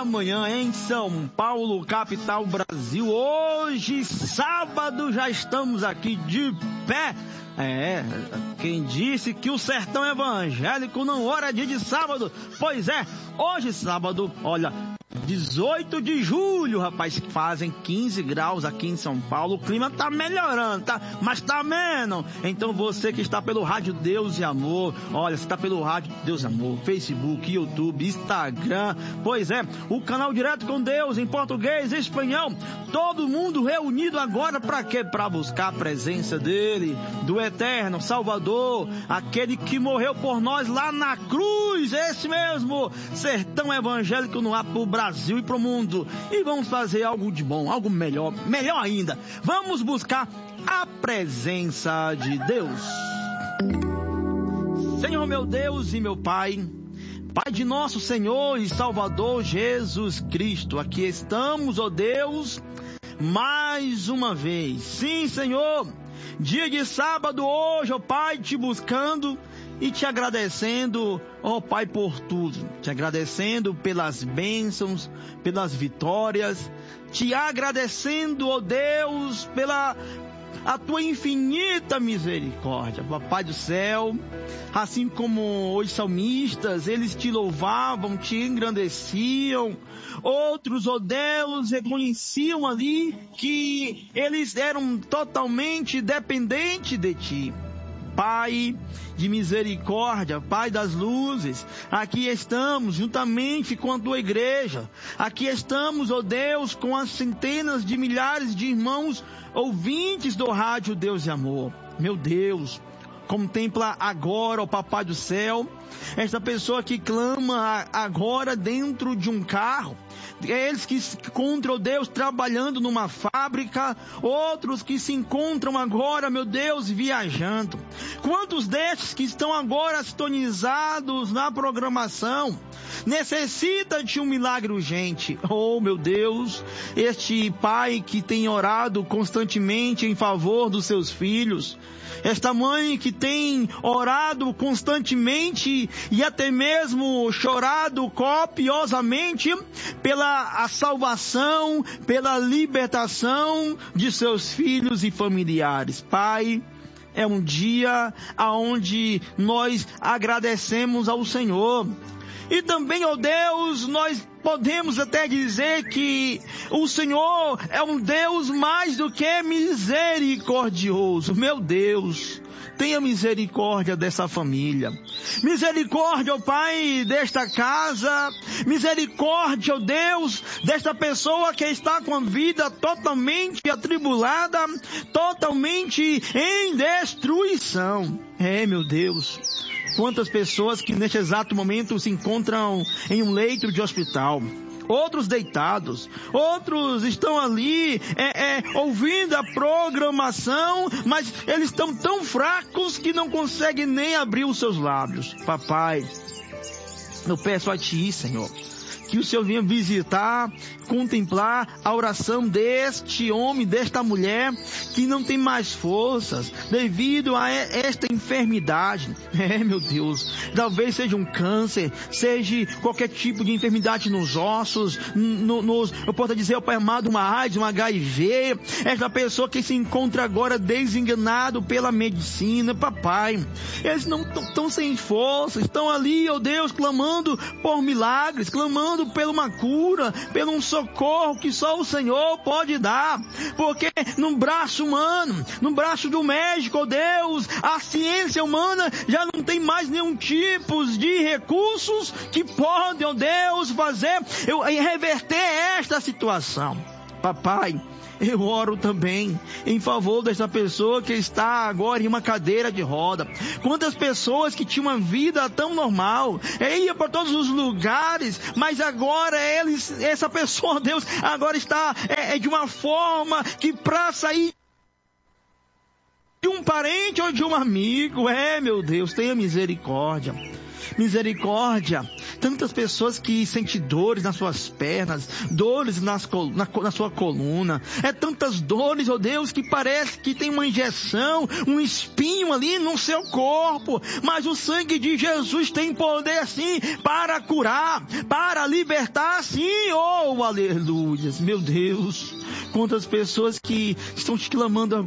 da manhã em São Paulo, capital Brasil. Hoje, sábado, já estamos aqui de pé. Quem disse que o sertão evangélico não ora dia de sábado? Pois é, hoje sábado, olha, 18 de julho, rapaz, fazem 15 graus aqui em São Paulo. O clima tá melhorando, tá? Mas tá menos. Então você que está pelo Rádio Deus e Amor, olha, você está pelo Rádio Deus e Amor, Facebook, YouTube, Instagram, pois é, o canal Direto com Deus em português e espanhol, todo mundo reunido agora para quê? Para buscar a presença dele, do eterno Salvador, aquele que morreu por nós lá na cruz, esse mesmo sertão evangélico no ar pro Brasil e pro mundo. E vamos fazer algo de bom, algo melhor ainda. Vamos buscar a presença de Deus. Senhor meu Deus e meu Pai, Pai de nosso Senhor e Salvador Jesus Cristo, aqui estamos, ó Deus, mais uma vez. Sim, Senhor, dia de sábado hoje, ó Pai, te buscando e te agradecendo, ó Pai, por tudo. Te agradecendo pelas bênçãos, pelas vitórias. Te agradecendo, ó Deus, pela a tua infinita misericórdia, Papai do céu. Assim como os salmistas, eles te louvavam, te engrandeciam. Outros, ó Deus, reconheciam ali que eles eram totalmente dependentes de ti. Pai de misericórdia, Pai das luzes, aqui estamos juntamente com a tua igreja, aqui estamos, ó Deus, com as centenas de milhares de irmãos ouvintes do Rádio Deus e Amor. Meu Deus, contempla agora, ó Papai do céu, esta pessoa que clama agora dentro de um carro, eles que se encontram, Deus, trabalhando numa fábrica, outros que se encontram agora, meu Deus, viajando. Quantos destes que estão agora sintonizados na programação necessita de um milagre urgente? Oh, meu Deus, este pai que tem orado constantemente em favor dos seus filhos, esta mãe que tem orado constantemente e até mesmo chorado copiosamente pela a salvação, pela libertação de seus filhos e familiares. Pai, é um dia aonde nós agradecemos ao Senhor. E também, ó Deus, nós podemos até dizer que o Senhor é um Deus mais do que misericordioso. Meu Deus, tenha misericórdia dessa família. Misericórdia, ó Pai, desta casa. Misericórdia, ó Deus, desta pessoa que está com a vida totalmente atribulada, totalmente em destruição. Meu Deus, quantas pessoas que neste exato momento se encontram em um leito de hospital, outros deitados, outros estão ali ouvindo a programação, mas eles estão tão fracos que não conseguem nem abrir os seus lábios. Papai, eu peço a Ti, Senhor, que o Senhor venha visitar, contemplar a oração deste homem, desta mulher, que não tem mais forças, devido a esta enfermidade. Meu Deus, talvez seja um câncer, seja qualquer tipo de enfermidade nos ossos, eu posso dizer, ó Pai amado, uma AIDS, um HIV, esta pessoa que se encontra agora desenganado pela medicina. Papai, eles não estão sem força, estão ali, ó Deus, clamando por milagres, clamando por uma cura, por um socorro que só o Senhor pode dar, porque no braço humano, no braço do médico, ó Deus, a ciência humana já não tem mais nenhum tipo de recursos que podem, ó Deus, reverter esta situação. Papai, eu oro também em favor dessa pessoa que está agora em uma cadeira de roda. Quantas pessoas que tinham uma vida tão normal, ia para todos os lugares, mas agora essa pessoa, Deus, agora está de uma forma que para sair de um parente ou de um amigo, meu Deus, tenha misericórdia. misericórdia. Tantas pessoas que sentem dores nas suas pernas, dores na sua coluna. É tantas dores, ó Deus, que parece que tem uma injeção, um espinho ali no seu corpo. Mas o sangue de Jesus tem poder sim para curar, para libertar sim. Oh, aleluia. Meu Deus, quantas pessoas que estão te clamando